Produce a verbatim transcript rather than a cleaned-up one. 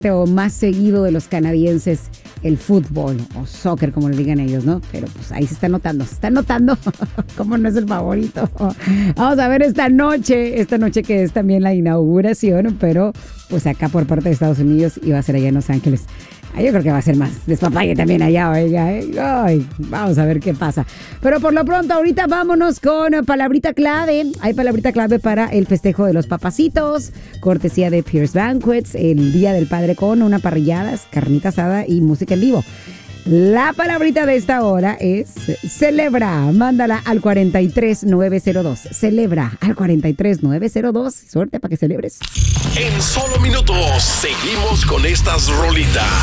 o más seguido de los canadienses el fútbol o soccer, como le digan ellos, ¿no? Pero pues ahí se está notando, se está notando cómo no es el favorito. Vamos a ver esta noche, esta noche que es también la inauguración, pero pues acá por parte de Estados Unidos y va a ser allá en Los Ángeles. Yo creo que va a ser más despapalle también allá, oiga, ¿eh? Ay, vamos a ver qué pasa. Pero por lo pronto, ahorita vámonos con palabrita clave. Hay palabrita clave para el festejo de los papacitos, cortesía de Pierce Banquets, el Día del Padre con una parrillada, carnita asada y música en vivo. La palabrita de esta hora es celebra. Mándala al cuarenta y tres nueve cero dos. Celebra al cuarenta y tres nueve cero dos. Suerte para que celebres. En solo minutos seguimos con estas rolitas.